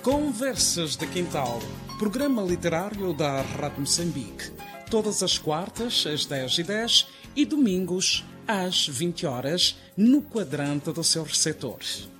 Conversas de Quintal, programa literário da Rádio Moçambique. Todas as quartas, às 10h10 e domingos, às 20 horas, no quadrante do seu receptor.